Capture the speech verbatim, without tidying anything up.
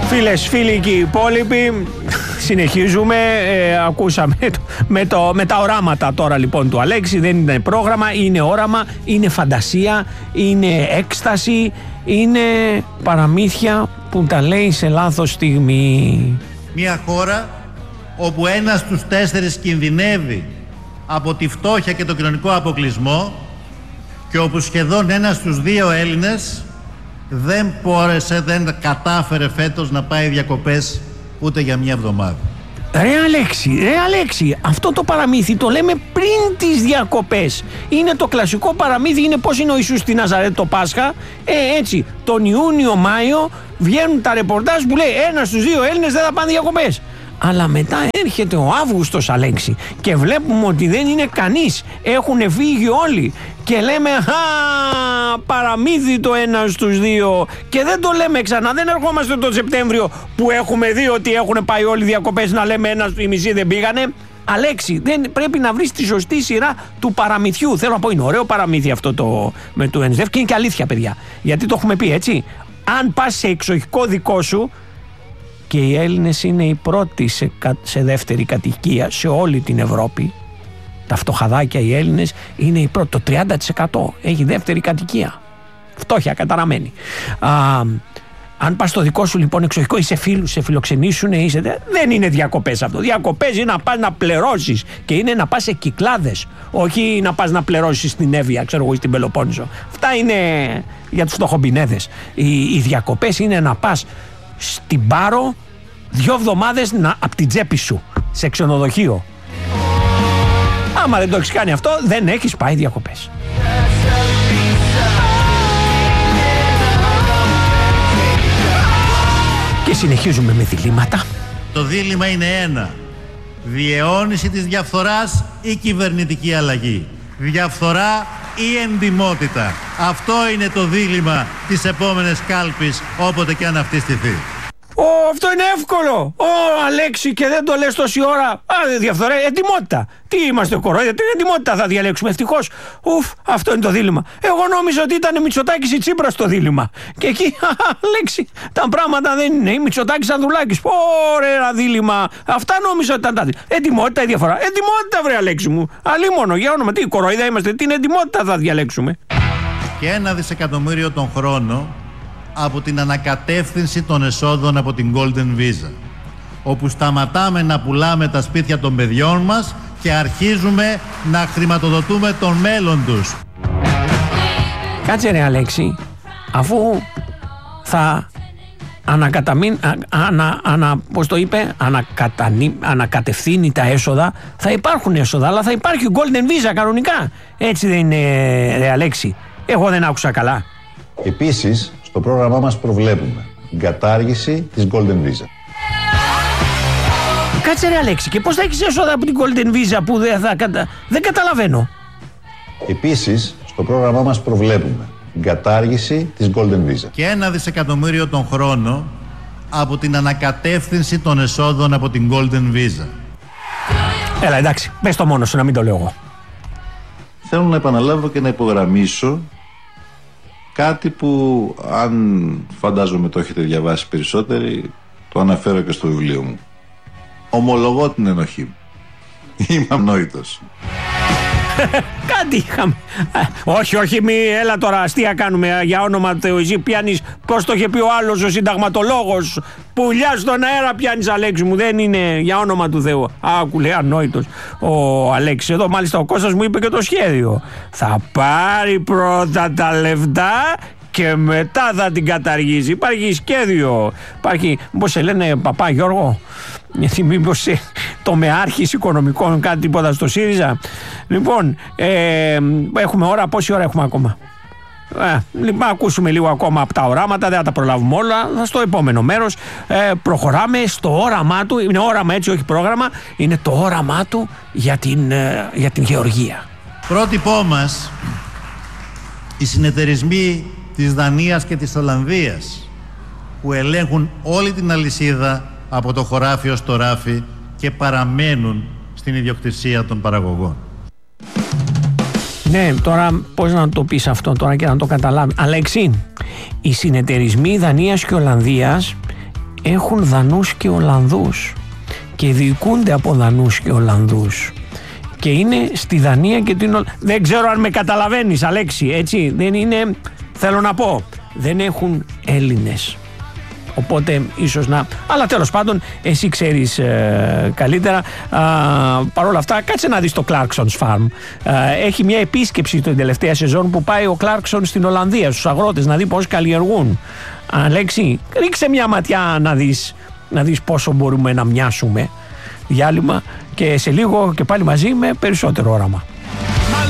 Φίλες, φίλοι και οι υπόλοιποι, συνεχίζουμε, ε, ακούσαμε το, με, το, με τα οράματα τώρα λοιπόν του Αλέξη. Δεν είναι πρόγραμμα, είναι όραμα, είναι φαντασία, είναι έκσταση, είναι παραμύθια που τα λέει σε λάθος στιγμή. Μια χώρα όπου ένας στους τέσσερις κινδυνεύει από τη φτώχεια και τον κοινωνικό αποκλεισμό και όπου σχεδόν ένας στους δύο Έλληνες δεν μπόρεσε, δεν κατάφερε φέτος να πάει διακοπές ούτε για μια εβδομάδα. Ρε Αλέξη, ρε Αλέξη, αυτό το παραμύθι το λέμε πριν τις διακοπές. Είναι το κλασικό παραμύθι, είναι πώς είναι ο Ιησούς στη Ναζαρέτ το Πάσχα. Ε, έτσι, τον Ιούνιο-Μάιο βγαίνουν τα ρεπορτάζ που λέει ένας στους δύο Έλληνες δεν θα πάνε διακοπές. Αλλά μετά έρχεται ο Αύγουστος, Αλέξη, και βλέπουμε ότι δεν είναι κανείς. Έχουν φύγει όλοι. Και λέμε, α, παραμύθι το ένα στους δύο. Και δεν το λέμε ξανά. Δεν ερχόμαστε τον Σεπτέμβριο που έχουμε δει ότι έχουν πάει όλοι διακοπές να λέμε ένα οι μισοί δεν πήγανε. Αλέξη, δεν πρέπει να βρεις τη σωστή σειρά του παραμυθιού. Θέλω να πω, είναι ωραίο παραμύθι αυτό το, με το ΕΝΣΔΕΦ και είναι και αλήθεια, παιδιά. Γιατί το έχουμε πει, έτσι. Αν πας σε εξοχικό δικό σου, και οι Έλληνες είναι οι πρώτοι σε, σε δεύτερη κατοικία σε όλη την Ευρώπη. Τα φτωχαδάκια οι Έλληνες είναι οι πρώτοι. Το τριάντα τοις εκατό έχει δεύτερη κατοικία. Φτώχεια καταραμένη. Α, αν πας στο δικό σου λοιπόν εξοχικό, είσαι φίλους, σε φιλοξενήσουν, είσαι, δεν είναι διακοπές αυτό. Διακοπές είναι να πας να πληρώσεις και είναι να πας σε Κυκλάδες. Όχι να πας να πληρώσεις στην Εύβοια, ξέρω εγώ, στην Πελοπόννησο. Αυτά είναι για τους φτωχομπινέδες. Οι, οι διακοπές είναι να πας στην Πάρο δύο εβδομάδες από την τσέπη σου σε ξενοδοχείο. Άμα δεν το έχεις κάνει αυτό, δεν έχεις πάει διακοπές. Και συνεχίζουμε με διλήμματα. Το δίλημμα είναι ένα. Διαιώνιση της διαφθοράς ή κυβερνητική αλλαγή. Διαφθορά ή εντιμότητα. Αυτό είναι το δίλημμα της επόμενης κάλπης, όποτε και αν αυτή στηθεί. Ω, αυτό είναι εύκολο. Ω, Αλέξη, και δεν το λες τόση ώρα. Α, διαφθορά, εντιμότητα. Τι είμαστε, κορόιδια, την εντιμότητα θα διαλέξουμε. Ευτυχώς, ουφ, αυτό είναι το δίλημμα. Εγώ νόμιζα ότι ήταν Μητσοτάκης ή Τσίπρας το δίλημμα. Και εκεί, Αλέξη, τα πράγματα δεν είναι. Ή Μητσοτάκης Ανδρουλάκης. Ωραία δίλημμα. Αυτά νόμιζα ότι ήταν τα δίλημμα. Εντιμότητα ή διαφορά. Εντιμότητα, βρε Αλέξη μου. Αλλήμονο, για όνομα, τι κορόιδια είμαστε, την εντιμότητα θα διαλέξουμε. Και ένα δισεκατομμύριο τον χρόνο από την ανακατεύθυνση των εσόδων από την Golden Visa, όπου σταματάμε να πουλάμε τα σπίτια των παιδιών μας και αρχίζουμε να χρηματοδοτούμε τον μέλλον τους. Κάτσε ρε Αλέξη, αφού θα ανακαταμήν, ανα, ανα, πώς το είπε, ανακατανή, ανακατευθύνει τα έσοδα, θα υπάρχουν έσοδα, αλλά θα υπάρχει Golden Visa κανονικά. Έτσι δεν είναι, ρε Αλέξη? Εγώ δεν άκουσα καλά. Επίσης, στο πρόγραμμά μας προβλέπουμε την κατάργηση της Golden Visa. Κάτσε ρε Αλέξη, και πώς θα έχεις έσοδα από την Golden Visa που δεν θα κατα... Δεν καταλαβαίνω. Επίσης, στο πρόγραμμά μας προβλέπουμε την κατάργηση της Golden Visa. Και ένα δισεκατομμύριο τον χρόνο από την ανακατεύθυνση των εσόδων από την Golden Visa. Έλα, εντάξει, πες το μόνο σου, να μην το λέω εγώ. Θέλω να επαναλάβω και να υπογραμμίσω κάτι που, αν φαντάζομαι το έχετε διαβάσει περισσότεροι, το αναφέρω και στο βιβλίο μου. Ομολογώ την ενοχή μου. Είμαι ανόητος. Κάτι είχαμε. Όχι, όχι, μη, έλα τώρα, αστεία κάνουμε για όνομα του Θεού. Εσύ πιάνεις, πώς το είχε πει ο άλλος ο συνταγματολόγος, πουλιά στον αέρα πιάνεις, Αλέξη μου, δεν είναι, για όνομα του Θεού. Άκου, λέει, ανόητος ο Αλέξης. Εδώ μάλιστα ο Κώστας μου είπε και το σχέδιο. Θα πάρει πρώτα τα λεφτά και μετά θα την καταργήσει. Υπάρχει σχέδιο. Υπάρχει, πώς σε λένε, Παπά Γιώργο, γιατί μήπως ε, το μεάρχης οικονομικών κάτι τίποτα στο ΣΥΡΙΖΑ. Λοιπόν, ε, έχουμε ώρα, πόση ώρα έχουμε ακόμα? Ε, λοιπόν, ακούσουμε λίγο ακόμα από τα οράματα, δεν θα τα προλάβουμε όλα. Στο επόμενο μέρος ε, προχωράμε στο όραμά του. Είναι όραμα, έτσι, όχι πρόγραμμα. Είναι το όραμά του για την, ε, για την γεωργία. Πρότυπό μας, οι συνεταιρισμοί της Δανίας και της Ολλανδίας, που ελέγχουν όλη την αλυσίδα από το χωράφι ως το ράφι και παραμένουν στην ιδιοκτησία των παραγωγών. Ναι, τώρα πώς να το πεις αυτό τώρα και να το καταλάβει. Αλέξη, οι συνεταιρισμοί Δανίας και Ολλανδίας έχουν Δανούς και Ολλανδούς και διοικούνται από Δανούς και Ολλανδούς και είναι στη Δανία και την Ολλανδία. Δεν ξέρω αν με καταλαβαίνεις, Αλέξη, έτσι, δεν είναι, θέλω να πω, δεν έχουν Έλληνες. Οπότε ίσως να... Αλλά τέλος πάντων εσύ ξέρεις ε, καλύτερα. Παρ' όλα αυτά κάτσε να δεις το Clarkson's Farm. Ε, έχει μια επίσκεψη την τελευταία σεζόν που πάει ο Clarkson στην Ολλανδία στους αγρότες να δει πώς καλλιεργούν. Αλέξη, ρίξε μια ματιά να δεις, να δεις πόσο μπορούμε να μοιάσουμε. Διάλειμμα και σε λίγο και πάλι μαζί με περισσότερο όραμα.